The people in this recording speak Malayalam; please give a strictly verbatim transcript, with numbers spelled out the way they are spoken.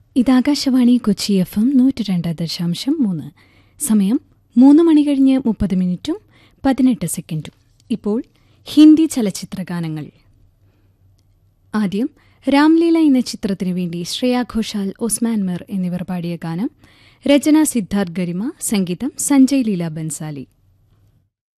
ഇത് ആകാശവാണി കൊച്ചി എഫ് എം നൂറ്റി രണ്ട് ദശാംശം മൂന്ന്. സമയം മൂന്ന് മണി കഴിഞ്ഞ് മുപ്പത് മിനിറ്റും പതിനെട്ട് സെക്കൻഡും. ഇപ്പോൾ ഹിന്ദി ചലച്ചിത്രഗാനങ്ങൾ. ആദ്യം രാംലീല എന്ന ചിത്രത്തിനു വേണ്ടി ശ്രേയാ ഘോഷാൽ, ഒസ്മാൻ മിർ എന്നിവർ പാടിയ ഗാനം. രചന സിദ്ധാർത്ഥ് ഗരിമ, സംഗീതം സഞ്ജയ് ലീല ബൻസാലി.